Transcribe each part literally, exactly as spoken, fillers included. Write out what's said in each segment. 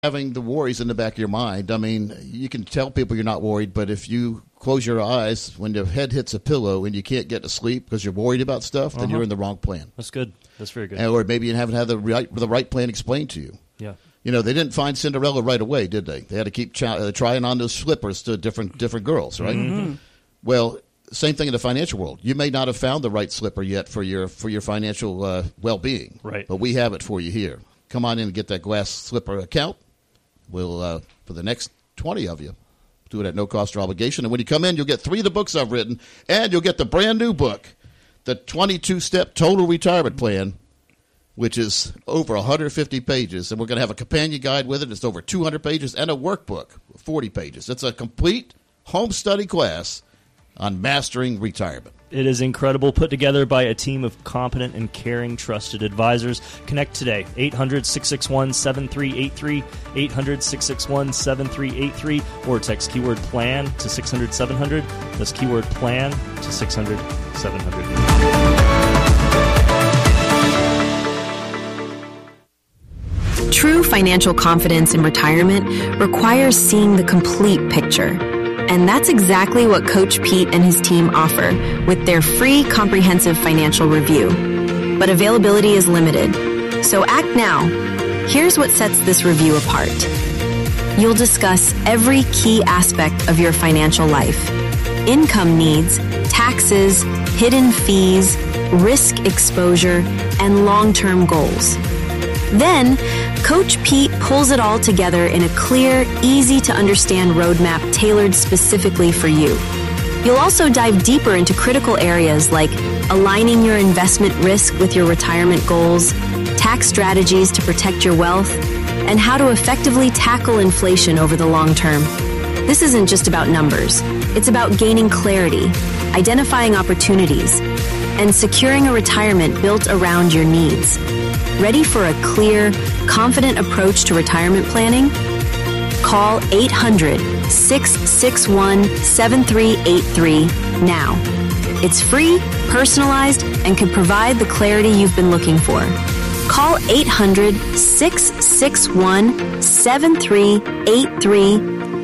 having the worries in the back of your mind. I mean, you can tell people you're not worried, but if you close your eyes when your head hits a pillow and you can't get to sleep because you're worried about stuff, then uh-huh. you're in the wrong plan. That's good. That's very good. And, or maybe you haven't had the right, the right plan explained to you. Yeah. You know, they didn't find Cinderella right away, did they? They had to keep ch- uh, trying on those slippers to different different girls, right? Mm-hmm. Well, same thing in the financial world. You may not have found the right slipper yet for your for your financial uh, well-being, right? But we have it for you here. Come on in and get that glass slipper account. We'll, uh, for the next twenty of you, do it at no cost or obligation. And when you come in, you'll get three of the books I've written, and you'll get the brand new book, the twenty-two step Total Retirement Plan, which is over one hundred fifty pages. And we're going to have a companion guide with it. It's over two hundred pages, and a workbook, forty pages. It's a complete home study class on mastering retirement. It is incredible, put together by a team of competent and caring, trusted advisors. Connect today, eight hundred, six six one, seven three eight three, eight hundred, six six one, seven three eight three, or text keyword PLAN to six hundred, seven hundred. That's keyword PLAN to six hundred, seven hundred. True financial confidence in retirement requires seeing the complete picture. And that's exactly what Coach Pete and his team offer with their free comprehensive financial review. But availability is limited, so act now. Here's what sets this review apart. You'll discuss every key aspect of your financial life: income needs, taxes, hidden fees, risk exposure, and long-term goals. Then, Coach Pete pulls it all together in a clear, easy-to-understand roadmap tailored specifically for you. You'll also dive deeper into critical areas like aligning your investment risk with your retirement goals, tax strategies to protect your wealth, and how to effectively tackle inflation over the long term. This isn't just about numbers. It's about gaining clarity, identifying opportunities, and securing a retirement built around your needs. Ready for a clear, confident approach to retirement planning? Call eight hundred, six six one, seven three eight three now. It's free, personalized, and can provide the clarity you've been looking for. Call eight hundred, six six one, seven three eight three.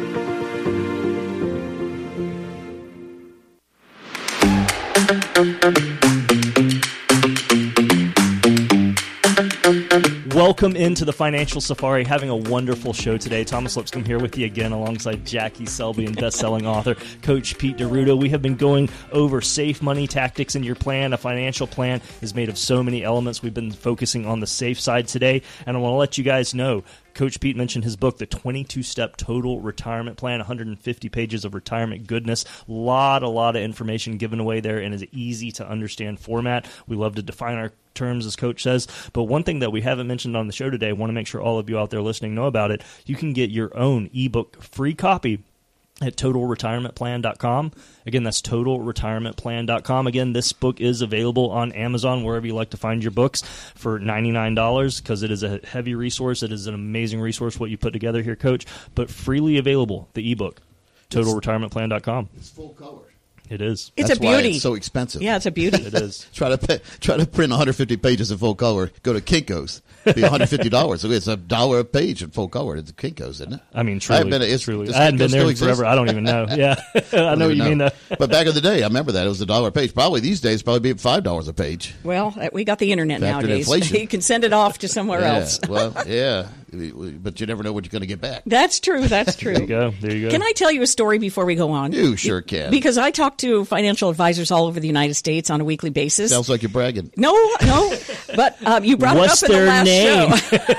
Welcome into the Financial Safari. Having a wonderful show today. Thomas Lipscomb here with you again alongside Jackie Selby and best-selling author Coach Pete D'Arruda. We have been going over safe money tactics in your plan. A financial plan is made of so many elements. We've been focusing on the safe side today, and I want to let you guys know Coach Pete mentioned his book, The twenty-two step Total Retirement Plan, one hundred fifty pages of retirement goodness. A lot, a lot of information given away there in an easy-to-understand format. We love to define our terms, as Coach says. But one thing that we haven't mentioned on the show today, I want to make sure all of you out there listening know about it. You can get your own ebook free copy at total retirement plan dot com. Again, that's total retirement plan dot com. Again, this book is available on Amazon, wherever you like to find your books, for ninety-nine dollars, because it is a heavy resource. It is an amazing resource, what you put together here, Coach, but freely available, the ebook, total retirement plan dot com. It's full color. It is. It's That's a beauty. Why it's so expensive. Yeah, it's a beauty. It is. Try to pay, try to print one hundred fifty pages in full color. Go to Kinko's. Be one hundred fifty dollars. So it's a dollar a page in full color. It's Kinko's, isn't it? I mean, truly. I, been, it's, truly. I hadn't been there forever. I don't even know. Yeah, I know what you know. mean, though. But back in the day, I remember that. It was a dollar a page. Probably these days, probably be five dollars a page. Well, we got the internet Factored nowadays. Inflation. You can send it off to somewhere yeah, else. Well, yeah. But you never know what you're going to get back. That's true. That's true. There you go. There you go. Can I tell you a story before we go on? You sure can. Because I talk to financial advisors all over the United States on a weekly basis. Sounds like you're bragging. No, no. But um, you brought What's it up in the last name?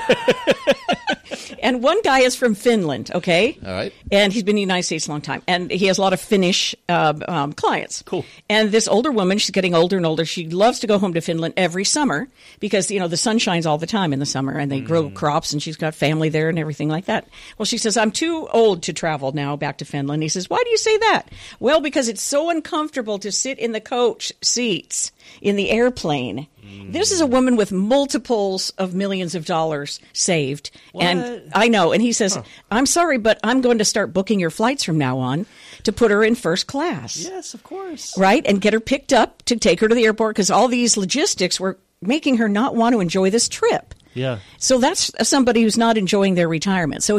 show. And one guy is from Finland, okay? All right. And he's been in the United States a long time. And he has a lot of Finnish uh, um, clients. Cool. And this older woman, she's getting older and older. She loves to go home to Finland every summer because, you know, the sun shines all the time in the summer and they mm. grow crops and she's got family there and everything like that. Well, she says, I'm too old to travel now back to Finland. He says, why do you say that? Well, because it's so uncomfortable to sit in the coach seats in the airplane. Mm. This is a woman with multiples of millions of dollars saved. What? And I know. And he says, huh. I'm sorry, but I'm going to start booking your flights from now on to put her in first class. Yes, of course. Right? And get her picked up to take her to the airport because all these logistics were making her not want to enjoy this trip. Yeah. So that's somebody who's not enjoying their retirement. So